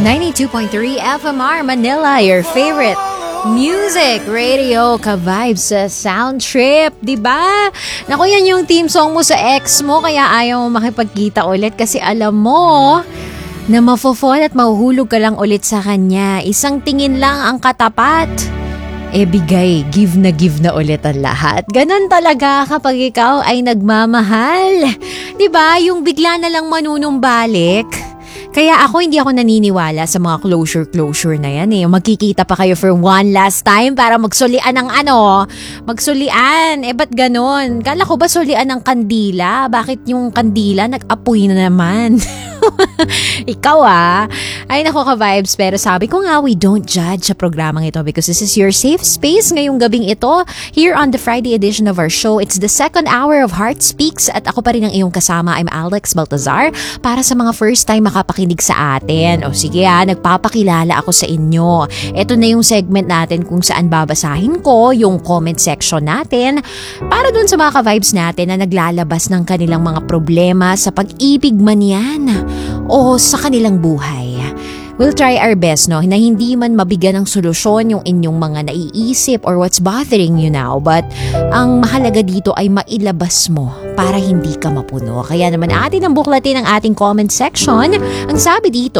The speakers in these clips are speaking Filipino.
92.3 FMR Manila, your favorite music radio ka-vibes sa Sound Trip, diba? Naku, yan yung theme song mo sa ex mo, kaya ayaw mo makipagkita ulit kasi alam mo na mafo-fall at mahuhulog ka lang ulit sa kanya. Isang tingin lang ang katapat. Bigay, give na ulit ang lahat. Ganon talaga kapag ikaw ay nagmamahal. Diba? Yung bigla na lang manunumbalik. Kaya hindi ako naniniwala sa mga closure na yan eh. Magkikita pa kayo for one last time para magsulian ng magsulian. Ba't ganon? Kala ko ba sulian ng kandila? Bakit yung kandila nag-apoy na naman? Ikaw ay nako ka-vibes, pero sabi ko nga, we don't judge sa programang ito because this is your safe space ngayong gabing ito here on the Friday edition of our show. It's the second hour of Heart Speaks at ako pa rin ang iyong kasama. I'm Alex Baltazar para sa mga first time makapakinig sa atin. O sige nagpapakilala ako sa inyo. Ito na yung segment natin kung saan babasahin ko yung comment section natin para dun sa mga ka-vibes natin na naglalabas ng kanilang mga problema sa pag-ibig man yan o sa kanilang buhay. We'll try our best na hindi man mabigyan ng solusyon yung inyong mga naiisip or what's bothering you now, but ang mahalaga dito ay mailabas mo para hindi ka mapuno. Kaya naman atin ang buklatin ang ating comment section. Ang sabi dito,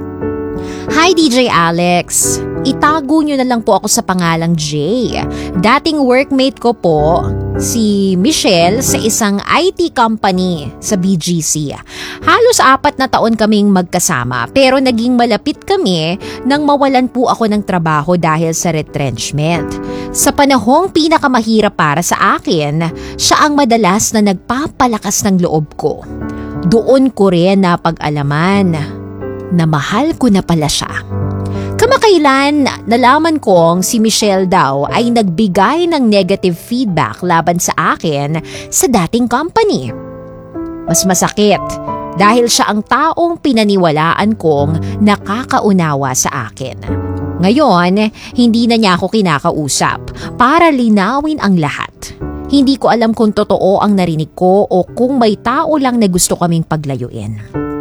Hi DJ Alex, itago nyo na lang po ako sa pangalang Jay. Dating workmate ko po si Michelle sa isang IT company sa BGC. Halos 4 na taon kaming magkasama pero naging malapit kami nang mawalan po ako ng trabaho dahil sa retrenchment. Sa panahong pinakamahirap para sa akin, siya ang madalas na nagpapalakas ng loob ko. Doon ko rin napag-alaman na mahal ko na pala siya. Kamakailan, nalaman kong si Michelle daw ay nagbigay ng negative feedback laban sa akin sa dating company. Mas masakit dahil siya ang taong pinaniwalaan kong nakakaunawa sa akin. Ngayon, hindi na niya ako kinakausap para linawin ang lahat. Hindi ko alam kung totoo ang narinig ko o kung may tao lang na gusto kaming paglayuin.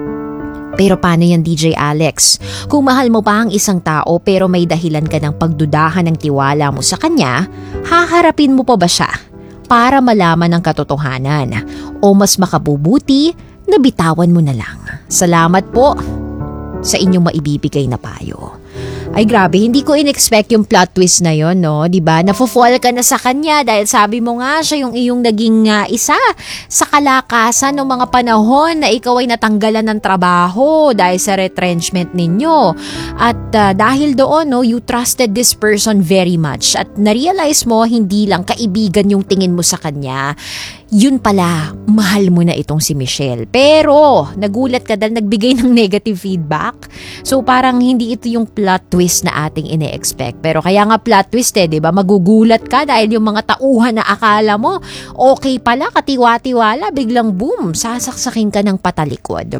Pero paano yan DJ Alex? Kung mahal mo pa ang isang tao pero may dahilan ka ng pagdudahan ng tiwala mo sa kanya, haharapin mo pa ba siya para malaman ang katotohanan? O mas makabubuti na bitawan mo na lang? Salamat po sa inyong maibibigay na payo. Ay grabe, hindi ko in-expect yung plot twist na yon, no? Diba? Nafo-fall ka na sa kanya dahil sabi mo nga siya yung iyong naging isa sa kalakasan ng mga panahon na ikaw ay natanggalan ng trabaho dahil sa retrenchment ninyo. At dahil doon, no, you trusted this person very much at na-realize mo hindi lang kaibigan yung tingin mo sa kanya. Yun pala, mahal mo na itong si Michelle. Pero, nagulat ka dahil nagbigay ng negative feedback. So, parang hindi ito yung plot twist na ating ine-expect. Pero kaya nga plot twist diba? Magugulat ka dahil yung mga tauhan na akala mo, okay pala, katiwa-tiwala, biglang boom, sasaksakin ka ng patalikod.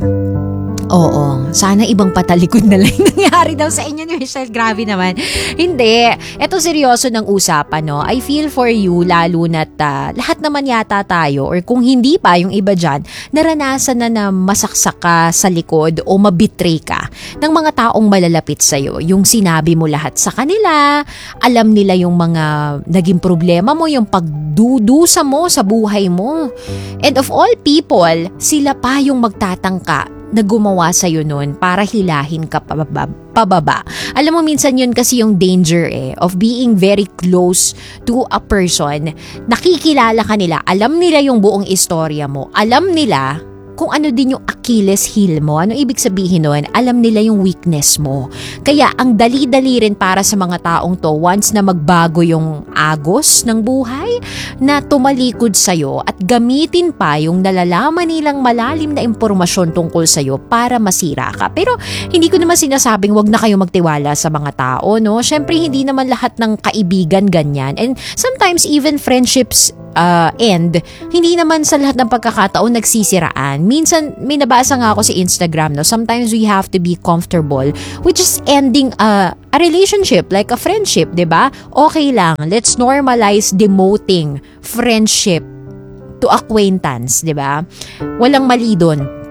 Oo, sana ibang patalikod na lang nangyari daw sa inyo ni Michelle. Grabe naman. Hindi. Ito seryoso ng usapan, no? I feel for you, lalo na't lahat naman yata tayo, or kung hindi pa yung iba dyan, naranasan na masaksak ka sa likod o mabitray ka ng mga taong malalapit sa'yo. Yung sinabi mo lahat sa kanila, alam nila yung mga naging problema mo, yung pagdudusa mo sa buhay mo. And of all people, sila pa yung magtatangka na gumawa sa'yo nun para hilahin ka pababa. Alam mo, minsan yun kasi yung danger of being very close to a person. Nakikilala ka nila, alam nila yung buong istorya mo, alam nila kung ano din yung Achilles heel mo. Ano ibig sabihin nun? Alam nila yung weakness mo. Kaya ang dali-dali rin para sa mga taong to, once na magbago yung agos ng buhay, na tumalikod sa'yo at gamitin pa yung nalalaman nilang malalim na impormasyon tungkol sa'yo para masira ka. Pero hindi ko naman sinasabing wag na kayo magtiwala sa mga tao, no? Syempre hindi naman lahat ng kaibigan ganyan. And sometimes even friendships end, hindi naman sa lahat ng pagkakataon nagsisiraan. Minsan, may nabasa nga ako sa Instagram, no? Sometimes we have to be comfortable with just ending a relationship, like a friendship, diba? Okay lang. Let's normalize demoting friendship to acquaintance, diba? Walang mali dun.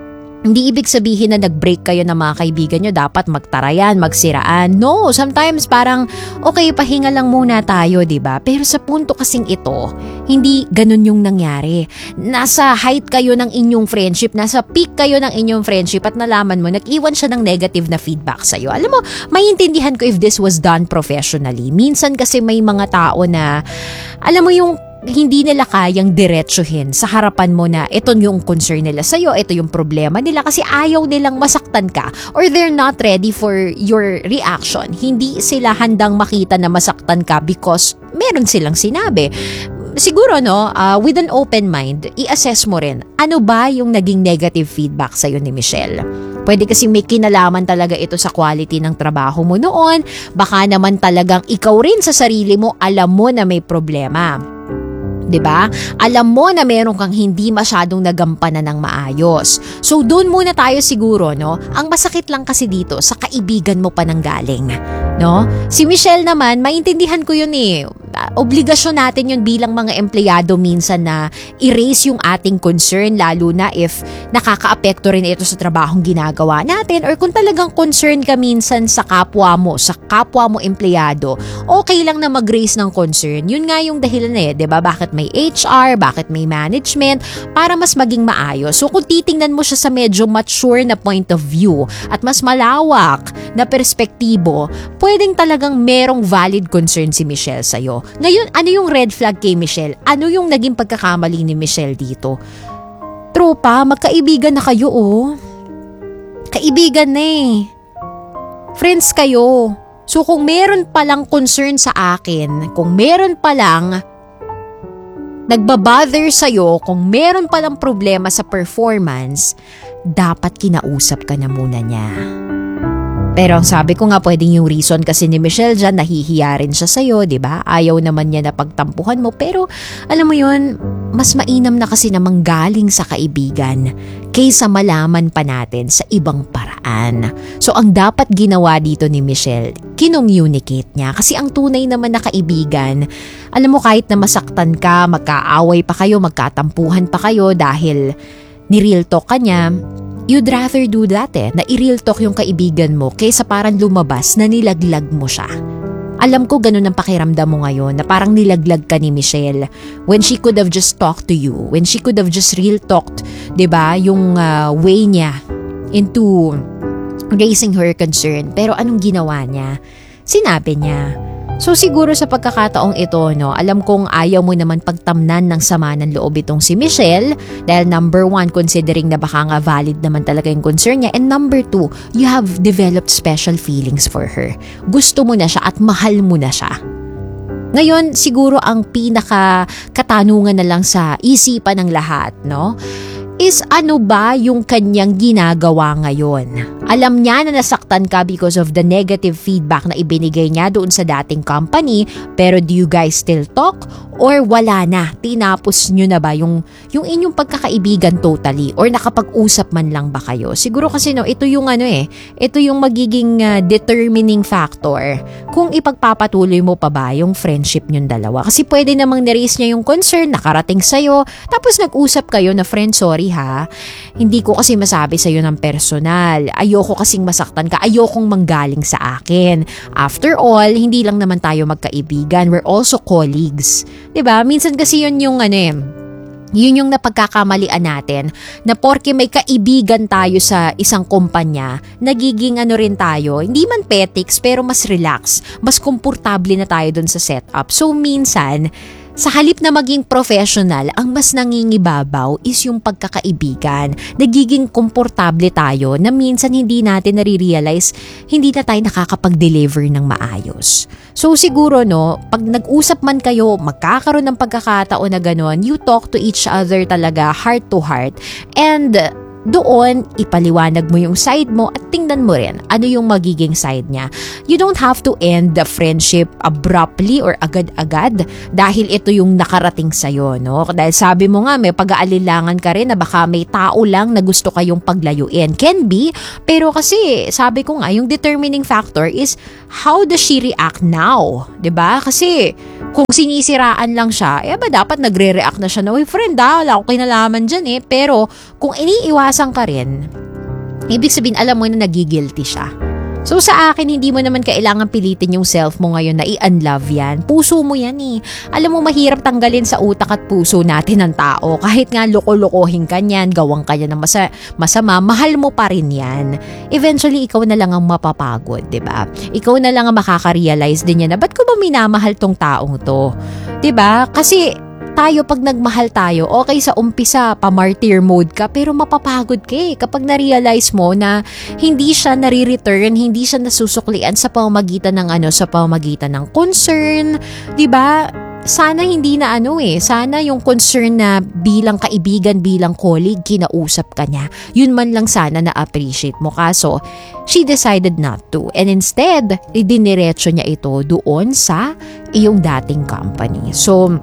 Hindi ibig sabihin na nag-break kayo ng mga kaibigan nyo, dapat magtarayan, magsiraan. No, sometimes parang, okay, pahinga lang muna tayo, diba? Pero sa punto kasing ito, hindi ganun yung nangyari. Nasa height kayo ng inyong friendship, nasa peak kayo ng inyong friendship at nalaman mo, nag-iwan siya ng negative na feedback sa'yo. Alam mo, maintindihan ko if this was done professionally. Minsan kasi may mga tao na, alam mo yung, hindi nila kayang diretsuhin sa harapan mo na ito yung concern nila sa'yo, ito yung problema nila kasi ayaw nilang masaktan ka or they're not ready for your reaction. Hindi sila handang makita na masaktan ka because meron silang sinabi. Siguro with an open mind, i-assess mo rin ano ba yung naging negative feedback sa'yo ni Michelle. Pwede kasi may kinalaman talaga ito sa quality ng trabaho mo noon. Baka naman talagang ikaw rin sa sarili mo alam mo na may problema. 'Di ba? Alam mo na meron kang hindi masyadong nagampanan ng maayos. So doon muna tayo siguro, Ang masakit lang kasi dito sa kaibigan mo pa nang galing, Si Michelle naman, maintindihan ko 'yun eh. Obligasyon natin 'yun bilang mga empleyado minsan na i-raise yung ating concern lalo na if nakakaapekto rin ito sa trabahong ginagawa natin or kung talagang concern ka minsan sa kapwa mo empleyado, okay lang na mag-raise ng concern. Yun nga yung dahilan 'di ba? Bakit may HR, bakit may management, para mas maging maayos. So kung titingnan mo siya sa medyo mature na point of view at mas malawak na perspektibo, pwedeng talagang merong valid concern si Michelle sa'yo. Ngayon, ano yung red flag kay Michelle? Ano yung naging pagkakamali ni Michelle dito? Tropa, magkaibigan na kayo Kaibigan na Friends kayo. So kung meron palang concern sa akin, kung meron palang nagbabother sa'yo, kung meron palang problema sa performance, dapat kinausap ka na muna niya. Pero ang sabi ko nga, pwedeng yung reason kasi ni Michelle dyan, nahihiya rin siya sa'yo, diba? Ayaw naman niya na pagtampuhan mo. Pero alam mo yun, mas mainam na kasi namang galing sa kaibigan kaysa malaman pa natin sa ibang paraan. So ang dapat ginawa dito ni Michelle, kinommunicate niya. Kasi ang tunay naman na kaibigan, alam mo kahit na masaktan ka, magkaaway pa kayo, magkatampuhan pa kayo dahil ni-real talk ka niya, you'd rather do that na i-real talk yung kaibigan mo kaysa parang lumabas na nilaglag mo siya. Alam ko ganun ang pakiramdam mo ngayon na parang nilaglag ka ni Michelle when she could have just talked to you, when she could have just real talked, 'di ba? Yung way niya into raising her concern. Pero anong ginawa niya? Sinabi niya. So siguro sa pagkakataong ito, alam kong ayaw mo naman pagtamnan ng sama ng loob itong si Michelle dahil number 1, considering na baka nga valid naman talaga yung concern niya, and number 2, you have developed special feelings for her. Gusto mo na siya at mahal mo na siya. Ngayon, siguro ang pinaka katanungan na lang sa isipan ng lahat, is ano ba yung kanyang ginagawa ngayon? Alam niya na nasaktan ka because of the negative feedback na ibinigay niya doon sa dating company, pero do you guys still talk? Or wala na? Tinapos nyo na ba yung inyong pagkakaibigan totally? Or nakapag-usap man lang ba kayo? Siguro kasi ito yung ito yung magiging determining factor kung ipagpapatuloy mo pa ba yung friendship nyong dalawa. Kasi pwede namang niraise niya yung concern, nakarating sa'yo, tapos nag-usap kayo na friend, sorry ha, hindi ko kasi masabi sa'yo ng personal. Ayoko kasing masaktan ka, ayokong manggaling sa akin. After all, hindi lang naman tayo magkaibigan, we're also colleagues. 'Di ba? Minsan kasi yun yung yun yung napagkakamalian natin na porke may kaibigan tayo sa isang kumpanya, nagiging rin tayo, hindi man petics pero mas relax, mas komportable na tayo dun sa setup. So minsan, sa halip na maging professional, ang mas nangingibabaw is yung pagkakaibigan. Nagiging komportable tayo na minsan hindi natin nare-realize, hindi na tayo nakakapag-deliver ng maayos. So siguro pag nag-usap man kayo, magkakaroon ng pagkakataon na gano'n, you talk to each other talaga heart to heart, and doon, ipaliwanag mo yung side mo at tingnan mo rin ano yung magiging side niya. You don't have to end the friendship abruptly or agad-agad dahil ito yung nakarating sa'yo, Dahil sabi mo nga, may pag-aalilangan ka rin na baka may tao lang na gusto kayong paglayuin. Can be, pero kasi sabi ko nga, yung determining factor is how does she react now? 'Di ba? Kasi kung sinisiraan lang siya, ba dapat nagre-react na siya na, "Uy friend wala akong kinalaman dyan Pero kung iniiwasan ka rin, ibig sabihin alam mo na nagigilty siya. So sa akin, hindi mo naman kailangan pilitin yung self mo ngayon na i-unlove yan. Puso mo yan eh. Alam mo, mahirap tanggalin sa utak at puso natin ng tao. Kahit nga loko-lokohin ka niyan, gawang ka niyan ng masama, mahal mo pa rin yan. Eventually, ikaw na lang ang mapapagod, diba? Ikaw na lang ang makaka-realize din yan na ba't ko ba minamahal tong taong to? Diba? Kasi tayo pag nagmahal tayo, okay sa umpisa, pa-martyr mode ka, pero mapapagod ka eh. Kapag na-realize mo na hindi siya nare-return, hindi siya nasusuklian sa pamamagitan ng sa pamamagitan ng concern, 'di ba? Sana hindi na sana yung concern na bilang kaibigan, bilang colleague, kinausap ka niya. Yun man lang sana na-appreciate mo. Kaso, she decided not to. And instead, idiniretso niya ito doon sa iyong dating company. So,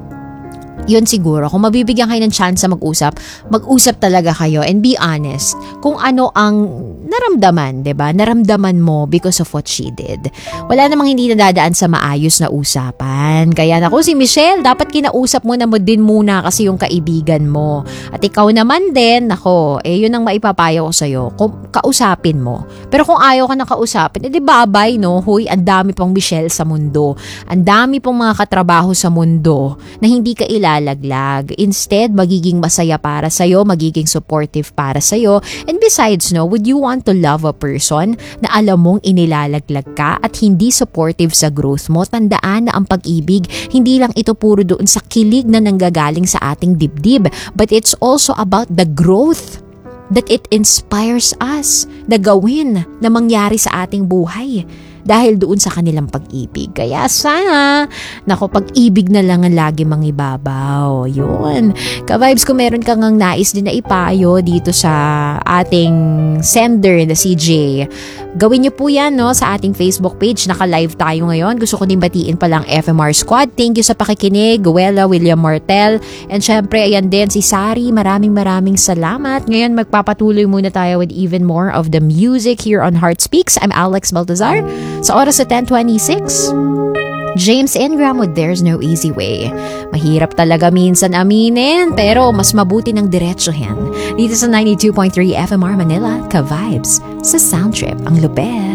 yun siguro, kung mabibigyan kayo ng chance mag-usap talaga kayo and be honest kung ano ang naramdaman, 'di ba? Naramdaman mo because of what she did. Wala namang hindi nadadaan sa maayos na usapan. Kaya naku, si Michelle, dapat kinausap mo na mo din muna kasi yung kaibigan mo. At ikaw naman din, yun ang maipapayo ko sa'yo. Kausapin mo. Pero kung ayaw ka na kausapin, edi babay, no? Huy, ang dami pang Michelle sa mundo. Ang dami pang mga katrabaho sa mundo na hindi ka ilalaglag. Instead, magiging masaya para sa'yo, magiging supportive para sa'yo. And besides, would you want to love a person na alam mong inilalaglag ka at hindi supportive sa growth mo? Tandaan na ang pag-ibig, hindi lang ito puro doon sa kilig na nanggagaling sa ating dibdib, but it's also about the growth that it inspires us na gawin, na mangyari sa ating buhay. Dahil doon sa kanilang pag-ibig. Kaya sana, pag-ibig na lang ang lagi mangibabaw. Yun. Ka-vibes, kung meron kang nais din na ipayo dito sa ating sender na si Jay, gawin niyo po yan sa ating Facebook page. Naka-live tayo ngayon. Gusto ko din batiin palang FMR Squad. Thank you sa pakikinig. Guela, William Martel. And syempre, ayan din si Sari. Maraming salamat. Ngayon, magpapatuloy muna tayo with even more of the music here on Heart Speaks. I'm Alex Baltazar. Sa oras sa 10:26, James Ingram with There's No Easy Way. Mahirap talaga minsan aminin, pero mas mabuti ng diretsuhin. Dito sa 92.3 FMR Manila, ka-vibes sa Sound Trip ang lupet.